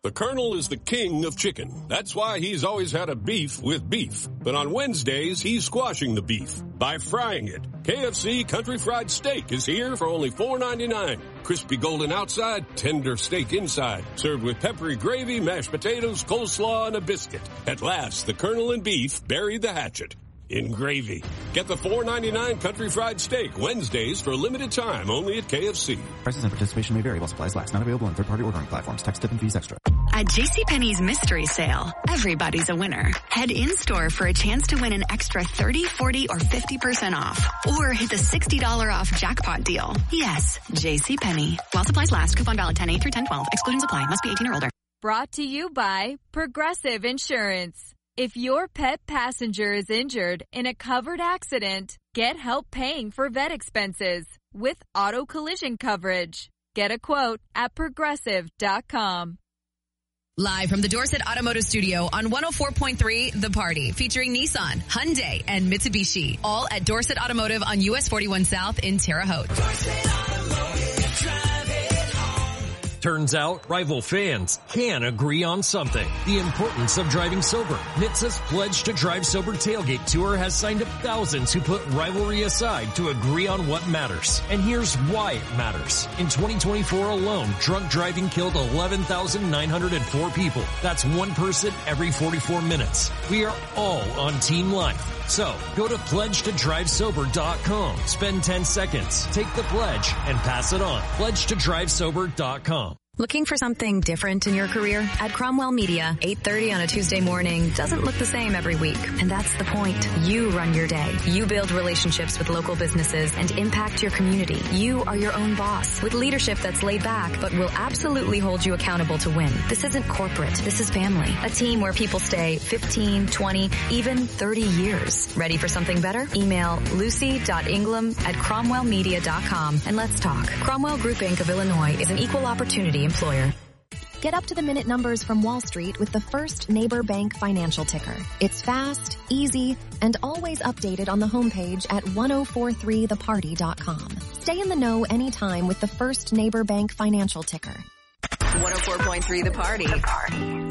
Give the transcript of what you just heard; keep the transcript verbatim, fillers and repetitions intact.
The Colonel is the king of chicken. That's why he's always had a beef with beef. But on Wednesdays, he's squashing the beef by frying it. K F C Country Fried Steak is here for only four ninety-nine. Crispy golden outside, tender steak inside. Served with peppery gravy, mashed potatoes, coleslaw, and a biscuit. At last, the Colonel and beef buried the hatchet in gravy. Get the four ninety-nine Country Fried Steak Wednesdays for a limited time only at K F C. Prices and participation may vary while supplies last. Not available on third-party ordering platforms. Tax, tip, and fees extra. At JCPenney's Mystery Sale, everybody's a winner. Head in-store for a chance to win an extra thirty, forty, or fifty percent off. Or hit the sixty dollars off jackpot deal. Yes, JCPenney. While supplies last. Coupon valid ten eight through ten twelve. Exclusions apply. Must be eighteen or older. Brought to you by Progressive Insurance. If your pet passenger is injured in a covered accident, get help paying for vet expenses with auto collision coverage. Get a quote at progressive dot com. Live from the Dorset Automotive Studio on one oh four point three The Party, featuring Nissan, Hyundai, and Mitsubishi, all at Dorset Automotive on U S forty-one South in Terre Haute. Turns out, rival fans can agree on something. The importance of driving sober. N H T S A's Pledge to Drive Sober Tailgate Tour has signed up thousands who put rivalry aside to agree on what matters. And here's why it matters. In twenty twenty-four alone, drunk driving killed eleven thousand nine hundred four people. That's one person every forty-four minutes. We are all on Team Life. So, go to pledge to drive sober dot com. Spend ten seconds, take the pledge, and pass it on. pledge to drive sober dot com. Looking for something different in your career? At Cromwell Media, eight thirty on a Tuesday morning doesn't look the same every week. And that's the point. You run your day. You build relationships with local businesses and impact your community. You are your own boss with leadership that's laid back, but will absolutely hold you accountable to win. This isn't corporate. This is family. A team where people stay fifteen, twenty, even thirty years. Ready for something better? Email lucy dot ingram at cromwell media dot com and let's talk. Cromwell Group Incorporated of Illinois is an equal opportunity employer. Get up to the minute numbers from Wall Street with the First Neighbor Bank financial ticker. It's fast, easy, and always updated on the homepage at ten forty-three the party dot com. Stay in the know anytime with the First Neighbor Bank financial ticker. one oh four point three The Party. The Party.